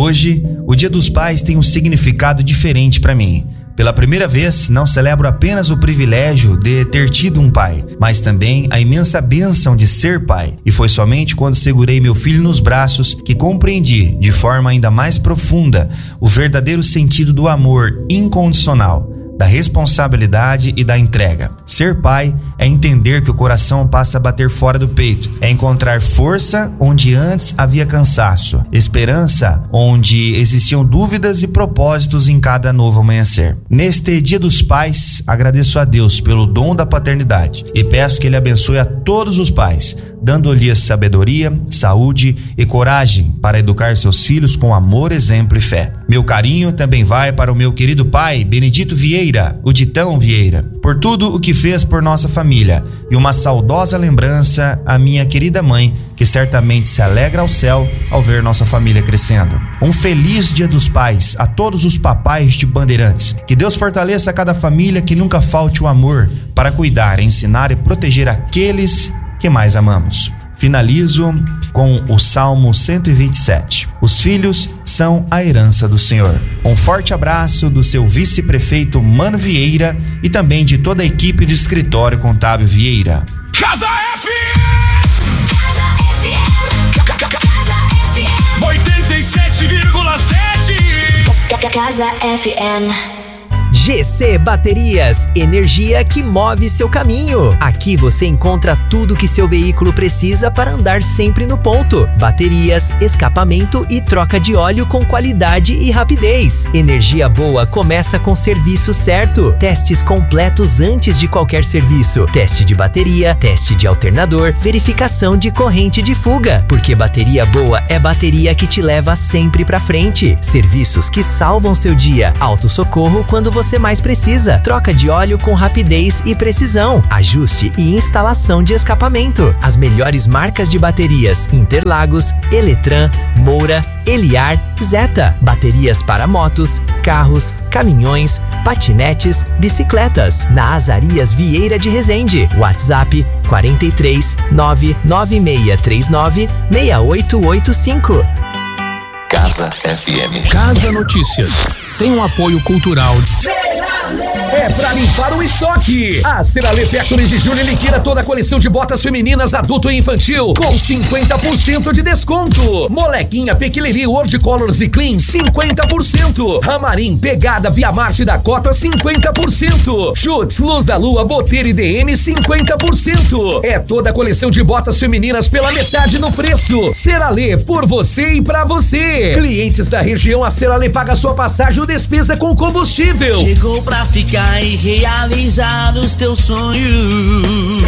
Hoje, o Dia dos Pais tem um significado diferente para mim. Pela primeira vez, não celebro apenas o privilégio de ter tido um pai, mas também a imensa bênção de ser pai. E foi somente quando segurei meu filho nos braços que compreendi, de forma ainda mais profunda, o verdadeiro sentido do amor incondicional, da responsabilidade e da entrega. Ser pai é entender que o coração passa a bater fora do peito, é encontrar força onde antes havia cansaço, esperança onde existiam dúvidas e propósitos em cada novo amanhecer. Neste Dia dos Pais, agradeço a Deus pelo dom da paternidade e peço que Ele abençoe a todos os pais, dando-lhes sabedoria, saúde e coragem para educar seus filhos com amor, exemplo e fé. Meu carinho também vai para o meu querido pai, Benedito Vieira, o Ditão Vieira, por tudo o que fez por nossa família, e uma saudosa lembrança à minha querida mãe, que certamente se alegra ao céu ao ver nossa família crescendo. Um feliz Dia dos Pais a todos os papais de Bandeirantes. Que Deus fortaleça cada família, que nunca falte o amor para cuidar, ensinar e proteger aqueles que mais amamos. Finalizo com o Salmo 127. Os filhos são a herança do Senhor. Um forte abraço do seu vice-prefeito Mano Vieira e também de toda a equipe do escritório contábil Vieira. Casa FM! Casa FM! 87,7! Casa FM. GC Baterias, energia que move seu caminho. Aqui você encontra tudo que seu veículo precisa para andar sempre no ponto. Baterias, escapamento e troca de óleo com qualidade e rapidez. Energia boa começa com o serviço certo. Testes completos antes de qualquer serviço. Teste de bateria, teste de alternador, verificação de corrente de fuga. Porque bateria boa é bateria que te leva sempre pra frente. Serviços que salvam seu dia. Autossocorro quando você mais precisa. Troca de óleo com rapidez e precisão. Ajuste e instalação de escapamento. As melhores marcas de baterias: Interlagos, Eletran, Moura, Eliar, Zeta. Baterias para motos, carros, caminhões, patinetes, bicicletas. Na Azarias Vieira de Resende. WhatsApp 43 99639 6885. Casa FM. Casa Notícias. Tem um apoio cultural. É pra limpar o estoque. A Ceralê perto de julho liquida toda a coleção de botas femininas adulto e infantil com 50% de desconto. Molequinha, Pequileri, World Colors e Clean 50%. Ramarim, Pegada, Via Marte da Cota 50%. Chutes, Luz da Lua, Boteira e DM 50%. É toda a coleção de botas femininas pela metade no preço. Ceralê, por você e pra você. Clientes da região, a Ceralê paga sua passagem ou despesa com combustível. Chegou pra ficar e realizar os teus sonhos.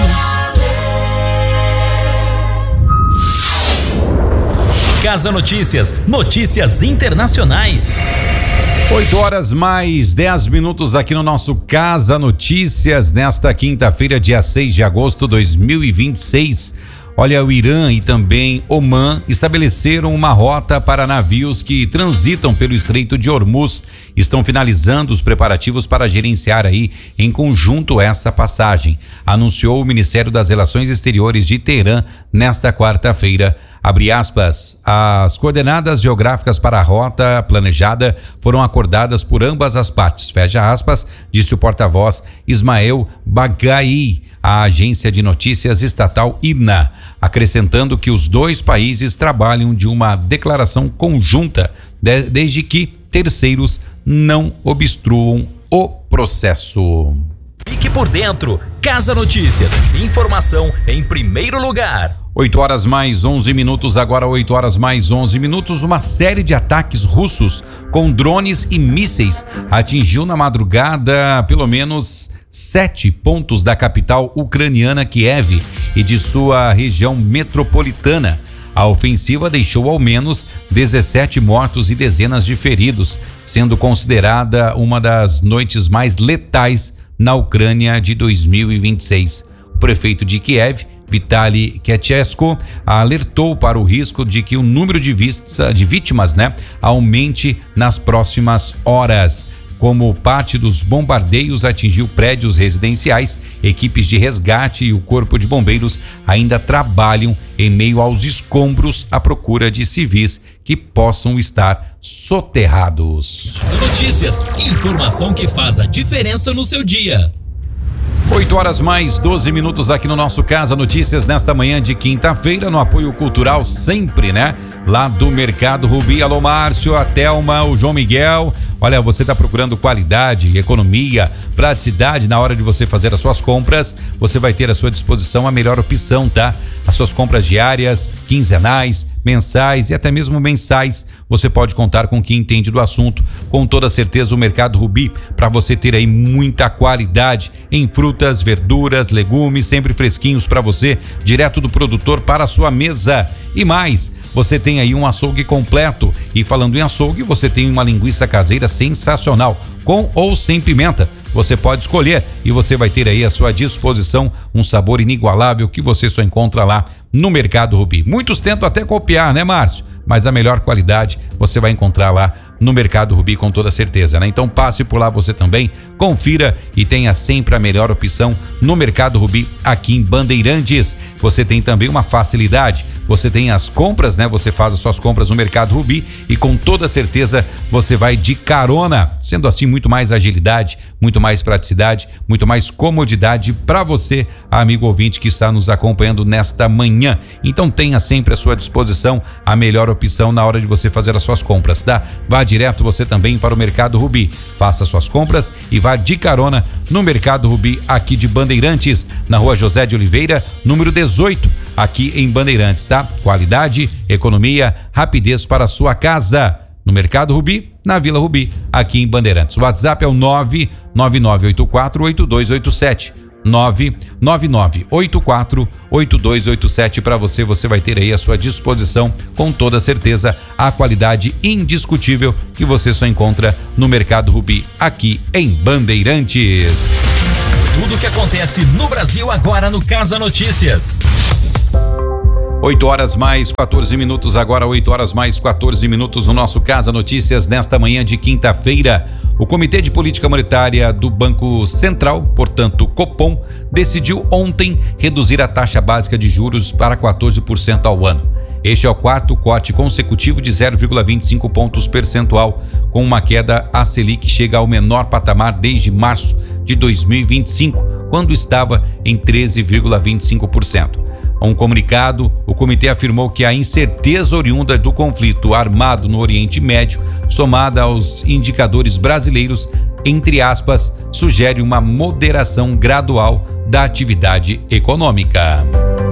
Casa Notícias, notícias internacionais. 8h mais 10 aqui no nosso Casa Notícias, nesta quinta-feira, dia 6 de agosto de 2026. Olha, o Irã e também Omã estabeleceram uma rota para navios que transitam pelo Estreito de Hormuz. Estão finalizando os preparativos para gerenciar aí em conjunto essa passagem, anunciou o Ministério das Relações Exteriores de Teherã nesta quarta-feira. Abre aspas, as coordenadas geográficas para a rota planejada foram acordadas por ambas as partes, fecha aspas, disse o porta-voz Ismael Baghai à agência de notícias estatal IRNA, acrescentando que os dois países trabalham de uma declaração conjunta, desde que terceiros não obstruam o processo. Fique por dentro, Casa Notícias, informação em primeiro lugar. 8h mais 11 agora 8h mais 11. Uma série de ataques russos com drones e mísseis atingiu na madrugada pelo menos 7 pontos da capital ucraniana Kiev e de sua região metropolitana. A ofensiva deixou ao menos 17 mortos e dezenas de feridos, sendo considerada uma das noites mais letais na Ucrânia de 2026. O prefeito de Kiev, Vitaly Klitschko, alertou para o risco de que o número de vítimas, aumente nas próximas horas. Como parte dos bombardeios atingiu prédios residenciais, equipes de resgate e o Corpo de Bombeiros ainda trabalham em meio aos escombros à procura de civis que possam estar soterrados. Notícias, informação que faz a diferença no seu dia. 8 horas mais 12 minutos aqui no nosso Casa Notícias nesta manhã de quinta-feira, no apoio cultural sempre, né? Lá do Mercado Rubi. Alô, Márcio, a Thelma, o João Miguel. Olha, você está procurando qualidade, economia, praticidade na hora de você fazer as suas compras. Você vai ter à sua disposição a melhor opção, tá? As suas compras diárias, quinzenais, mensais e até mesmo mensais. Você pode contar com quem entende do assunto. Com toda certeza, o Mercado Rubi, para você ter aí muita qualidade em frutas, verduras, legumes, sempre fresquinhos para você, direto do produtor para a sua mesa. E mais, você tem aí um açougue completo. E falando em açougue, você tem uma linguiça caseira sensacional, com ou sem pimenta. Você pode escolher e você vai ter aí à sua disposição um sabor inigualável que você só encontra lá no Mercado Rubi. Muitos tentam até copiar, né, Márcio? Mas a melhor qualidade você vai encontrar lá no Mercado Rubi com toda certeza, né? Então passe por lá você também, confira e tenha sempre a melhor opção no Mercado Rubi aqui em Bandeirantes. Você tem também uma facilidade, você tem as compras, né? Você faz as suas compras no Mercado Rubi e com toda certeza você vai de carona, sendo assim muito mais agilidade, muito mais praticidade, muito mais comodidade para você, amigo ouvinte que está nos acompanhando nesta manhã. Então tenha sempre à sua disposição a melhor opção na hora de você fazer as suas compras, tá? Vá direto você também para o Mercado Rubi. Faça suas compras e vá de carona no Mercado Rubi aqui de Bandeirantes, na Rua José de Oliveira, número 18, aqui em Bandeirantes, tá? Qualidade, economia, rapidez para a sua casa. No Mercado Rubi, na Vila Rubi, aqui em Bandeirantes. O WhatsApp é o 999848287. 999848287 para você vai ter aí à sua disposição com toda certeza a qualidade indiscutível que você só encontra no Mercado Rubi aqui em Bandeirantes. Tudo o que acontece no Brasil agora no Casa Notícias. 8 horas mais 14 minutos, agora 8 horas mais 14 minutos no nosso Casa Notícias nesta manhã de quinta-feira. O Comitê de Política Monetária do Banco Central, portanto Copom, decidiu ontem reduzir a taxa básica de juros para 14% ao ano. Este é o quarto corte consecutivo de 0,25 pontos percentual, com uma queda a Selic que chega ao menor patamar desde março de 2025, quando estava em 13,25%. Um comunicado, o comitê afirmou que a incerteza oriunda do conflito armado no Oriente Médio, somada aos indicadores brasileiros, entre aspas, sugere uma moderação gradual da atividade econômica.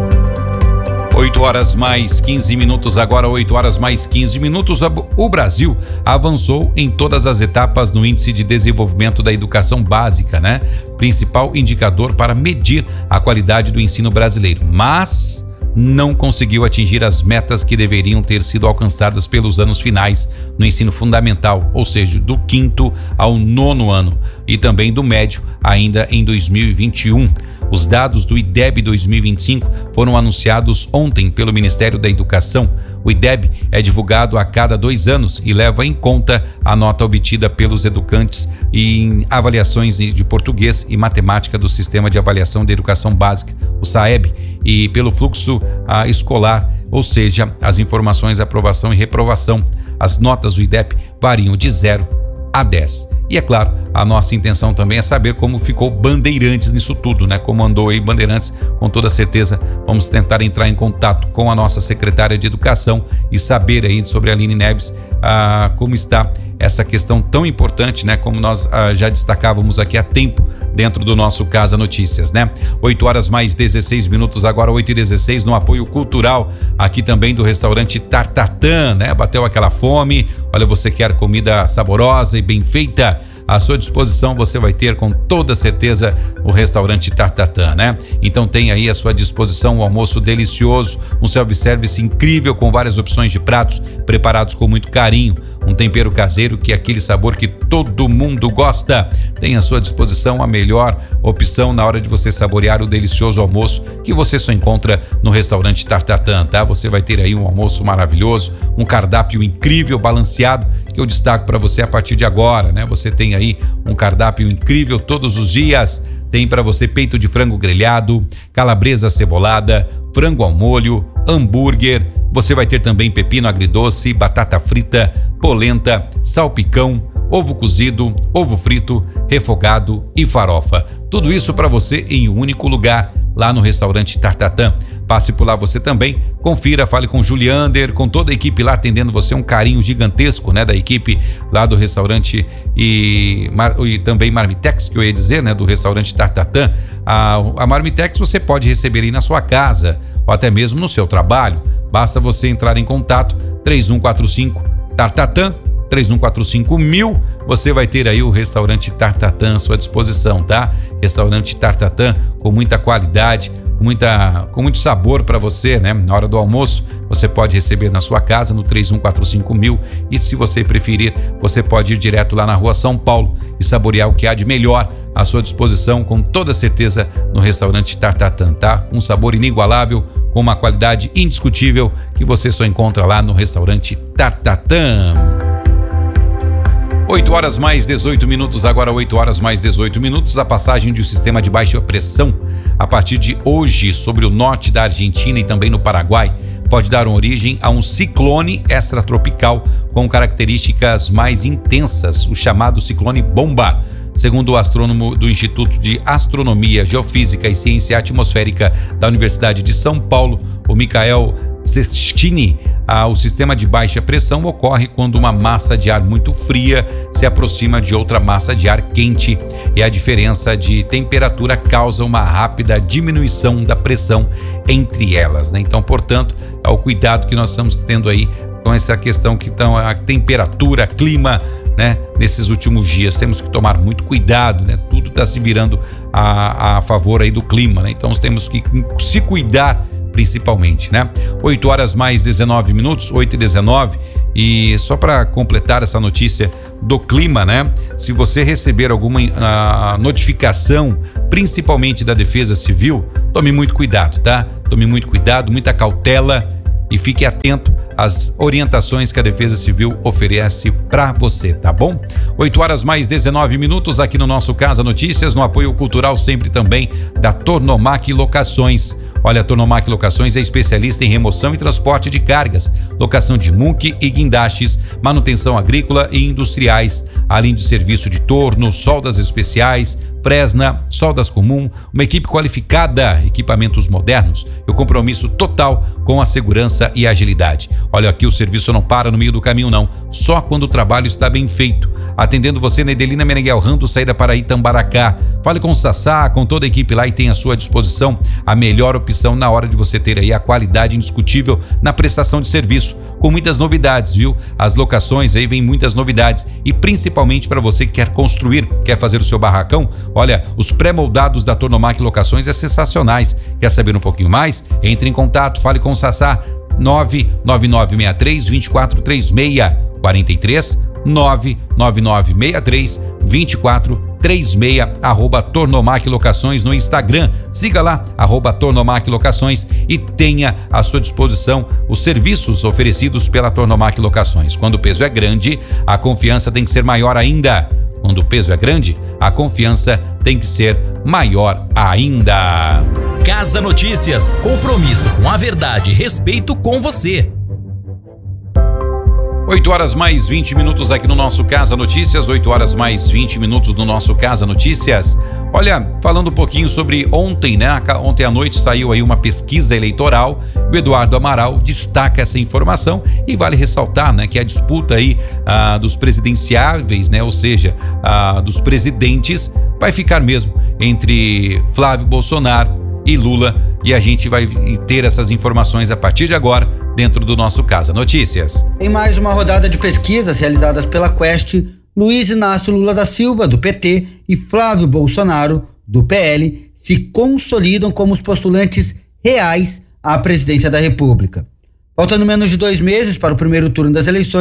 8 horas mais 15 minutos, agora 8 horas mais 15 minutos. O Brasil avançou em todas as etapas no Índice de Desenvolvimento da Educação Básica, né? Principal indicador para medir a qualidade do ensino brasileiro, mas não conseguiu atingir as metas que deveriam ter sido alcançadas pelos anos finais no ensino fundamental, ou seja, do 5º ao 9º ano, e também do médio ainda em 2021. Os dados do IDEB 2025 foram anunciados ontem pelo Ministério da Educação. O IDEB é divulgado a cada 2 anos e leva em conta a nota obtida pelos educantes em avaliações de português e matemática do Sistema de Avaliação da Educação Básica, o SAEB, e pelo fluxo escolar, ou seja, as informações, aprovação e reprovação. As notas do IDEB variam de 0 a 10. E é claro, a nossa intenção também é saber como ficou Bandeirantes nisso tudo, né? Como andou aí Bandeirantes, com toda certeza vamos tentar entrar em contato com a nossa secretária de Educação e saber aí sobre a Aline Neves como está essa questão tão importante, né? Como nós já destacávamos aqui há tempo dentro do nosso Casa Notícias, né? 8 horas mais 16 minutos, agora 8h16, no apoio cultural aqui também do restaurante Tartatã, né? Bateu aquela fome, olha, você quer comida saborosa e bem feita? À sua disposição você vai ter com toda certeza o restaurante Tartatã, né? Então tem aí à sua disposição um almoço delicioso, um self-service incrível com várias opções de pratos preparados com muito carinho, um tempero caseiro que é aquele sabor que todo mundo gosta. Tem à sua disposição a melhor opção na hora de você saborear o delicioso almoço que você só encontra no restaurante Tartatã, tá? Você vai ter aí um almoço maravilhoso, um cardápio incrível, balanceado, que eu destaco para você a partir de agora, né? Você tem aí um cardápio incrível todos os dias. Tem para você peito de frango grelhado, calabresa cebolada, frango ao molho, hambúrguer. Você vai ter também pepino agridoce, batata frita, polenta, salpicão, ovo cozido, ovo frito, refogado e farofa. Tudo isso para você em um único lugar, lá no restaurante Tartatã. Passe por lá você também, confira, fale com o Juliander, com toda a equipe lá atendendo você, um carinho gigantesco, né, da equipe lá do restaurante e também Marmitex, que eu ia dizer, né, do restaurante Tartatã. A Marmitex você pode receber aí na sua casa ou até mesmo no seu trabalho. Basta você entrar em contato 3145 Tartatã, 3145.000, você vai ter aí o restaurante Tartatã à sua disposição, tá? Restaurante Tartatã com muita qualidade, com muito sabor para você, né? Na hora do almoço, você pode receber na sua casa no 3145.000 e se você preferir, você pode ir direto lá na Rua São Paulo e saborear o que há de melhor à sua disposição, com toda certeza, no restaurante Tartatã, tá? Um sabor inigualável, com uma qualidade indiscutível que você só encontra lá no restaurante Tartatã. 8 horas mais 18 minutos, agora 8 horas mais 18 minutos, a passagem de um sistema de baixa pressão a partir de hoje sobre o norte da Argentina e também no Paraguai pode dar origem a um ciclone extratropical com características mais intensas, o chamado ciclone bomba. Segundo o astrônomo do Instituto de Astronomia, Geofísica e Ciência Atmosférica da Universidade de São Paulo, o Michael Cestini, o sistema de baixa pressão ocorre quando uma massa de ar muito fria se aproxima de outra massa de ar quente e a diferença de temperatura causa uma rápida diminuição da pressão entre elas, né? Então, portanto, é o cuidado que nós estamos tendo aí com essa questão que estão a temperatura, clima, né? Nesses últimos dias temos que tomar muito cuidado, né? Tudo está se virando a favor aí do clima, né? Então, nós temos que se cuidar principalmente, né? 8 horas mais 19 minutos, 8h19, e só para completar essa notícia do clima, né? Se você receber alguma notificação, principalmente da Defesa Civil, tome muito cuidado, tá? Tome muito cuidado, muita cautela e fique atento às orientações que a Defesa Civil oferece para você, tá bom? 8 horas mais 19 minutos aqui no nosso Casa Notícias, no apoio cultural sempre também da Tornomac Locações. Olha, a Tornomac Locações é especialista em remoção e transporte de cargas, locação de muque e guindastes, manutenção agrícola e industriais, além de serviço de torno, soldas especiais, fresna, soldas comum, uma equipe qualificada, equipamentos modernos e o compromisso total com a segurança e agilidade. Olha, aqui o serviço não para no meio do caminho não, só quando o trabalho está bem feito. Atendendo você na Edelina Meneghel Rando, saída para Itambaracá. Fale com o Sassá, com toda a equipe lá e tem à sua disposição a melhor opção na hora de você ter aí a qualidade indiscutível na prestação de serviço, com muitas novidades, viu? As locações aí vem muitas novidades e principalmente para você que quer construir, quer fazer o seu barracão, olha, os pré-moldados da Tornomac Locações é sensacionais. Quer saber um pouquinho mais? Entre em contato, fale com o Sassá, 99963-2436, 43 99963-2436, @Tornomac Locações no Instagram. Siga lá, @Tornomac Locações e tenha à sua disposição os serviços oferecidos pela Tornomac Locações. Quando o peso é grande, a confiança tem que ser maior ainda. Quando o peso é grande, a confiança tem que ser maior ainda. Casa Notícias, compromisso com a verdade e respeito com você. 8 horas mais 20 minutos aqui no nosso Casa Notícias, 8 horas mais 20 minutos no nosso Casa Notícias. Olha, falando um pouquinho sobre ontem, né? Ontem à noite saiu aí uma pesquisa eleitoral, o Eduardo Amaral destaca essa informação e vale ressaltar, né, que a disputa aí dos presidenciáveis, né? Ou seja, dos presidentes, vai ficar mesmo entre Flávio Bolsonaro e Lula, e a gente vai ter essas informações a partir de agora dentro do nosso Casa Notícias. Em mais uma rodada de pesquisas realizadas pela Quest, Luiz Inácio Lula da Silva, do PT, e Flávio Bolsonaro, do PL, se consolidam como os postulantes reais à presidência da República. Faltando menos de 2 meses para o primeiro turno das eleições,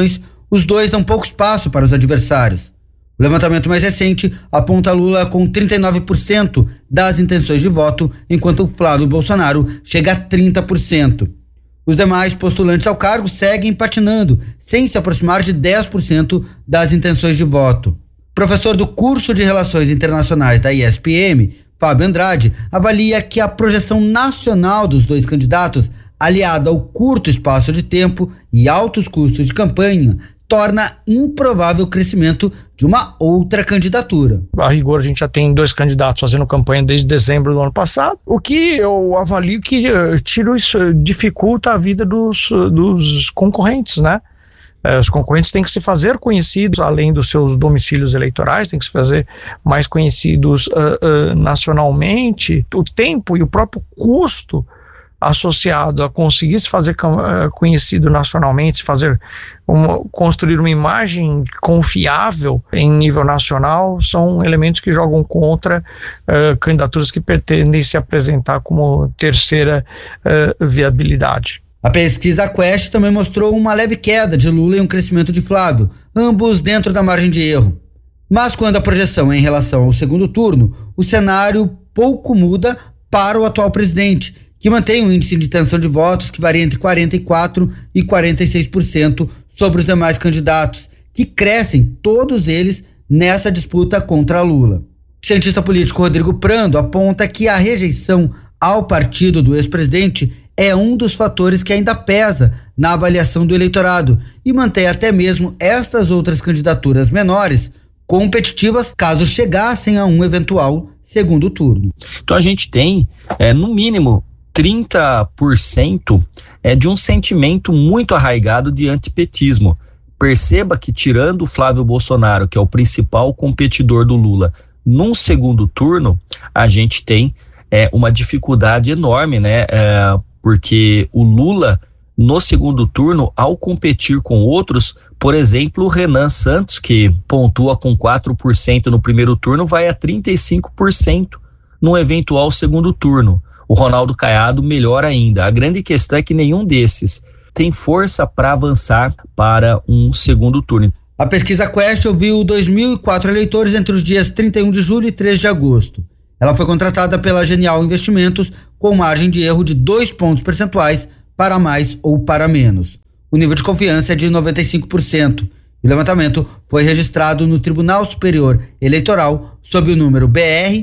Os dois dão pouco espaço para os adversários. O levantamento mais recente aponta Lula com 39% das intenções de voto, enquanto Flávio Bolsonaro chega a 30%. Os demais postulantes ao cargo seguem patinando, sem se aproximar de 10% das intenções de voto. Professor do curso de Relações Internacionais da ISPM, Fábio Andrade, avalia que a projeção nacional dos dois candidatos, aliada ao curto espaço de tempo e altos custos de campanha, torna improvável o crescimento de uma outra candidatura. A rigor, a gente já tem 2 candidatos fazendo campanha desde dezembro do ano passado, o que eu avalio que dificulta a vida dos concorrentes, né? Os concorrentes têm que se fazer conhecidos, além dos seus domicílios eleitorais, têm que se fazer mais conhecidos nacionalmente. O tempo e o próprio custo associado a conseguir se fazer conhecido nacionalmente, construir uma imagem confiável em nível nacional, são elementos que jogam contra candidaturas que pretendem se apresentar como terceira viabilidade. A pesquisa Quest também mostrou uma leve queda de Lula e um crescimento de Flávio, ambos dentro da margem de erro. Mas quando a projeção é em relação ao segundo turno, o cenário pouco muda para o atual presidente, que mantém um índice de intenção de votos que varia entre 44% e 46% sobre os demais candidatos, que crescem todos eles nessa disputa contra Lula. O cientista político Rodrigo Prando aponta que a rejeição ao partido do ex-presidente é um dos fatores que ainda pesa na avaliação do eleitorado e mantém até mesmo estas outras candidaturas menores competitivas caso chegassem a um eventual segundo turno. Então a gente tem, no mínimo, 30% de um sentimento muito arraigado de antipetismo. Perceba que, tirando o Flávio Bolsonaro, que é o principal competidor do Lula, num segundo turno, a gente tem uma dificuldade enorme, né? Porque o Lula, no segundo turno, ao competir com outros, por exemplo, o Renan Santos, que pontua com 4% no primeiro turno, vai a 35% num eventual segundo turno. O Ronaldo Caiado, melhor ainda. A grande questão é que nenhum desses tem força para avançar para um segundo turno. A pesquisa Quest ouviu 2.004 eleitores entre os dias 31 de julho e 3 de agosto. Ela foi contratada pela Genial Investimentos com margem de erro de 2 pontos percentuais para mais ou para menos. O nível de confiança é de 95%. O levantamento foi registrado no Tribunal Superior Eleitoral sob o número BR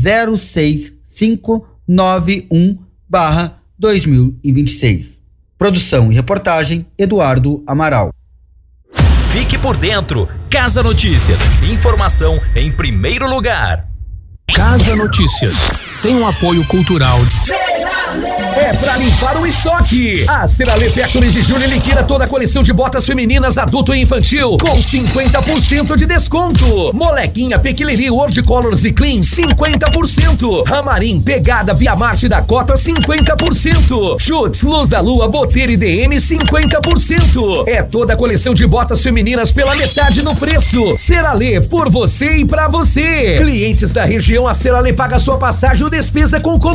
06591/2026. Produção e reportagem Eduardo Amaral. Fique por dentro. Casa Notícias. Informação em primeiro lugar. Casa Notícias. Tem um apoio cultural. É pra limpar o estoque. A Seralê Factory de Julho liquida toda a coleção de botas femininas adulto e infantil com 50% de desconto. Molequinha Pequileri World Colors e Clean 50%. Ramarim Pegada Via Marte da Cota 50%. Chutes Luz da Lua Boteira e DM 50%. É toda a coleção de botas femininas pela metade no preço. Seralê, por você e pra você. Clientes da região, a Seralê paga sua passagem ou despesa com